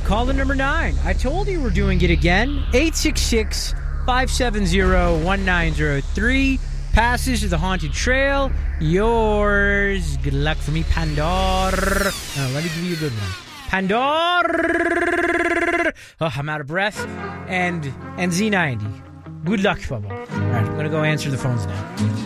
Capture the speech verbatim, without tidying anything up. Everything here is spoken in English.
Caller number nine. I told you we're doing it again. eight six six, five seven zero, one nine zero three. Passes to the Haunted Trail. Yours. Good luck for me, Pandor. Oh, let me give you a good one. Pandor. Oh, I'm out of breath. And and Z ninety. Good luck, Bubble. All right, I'm going to go answer the phones now.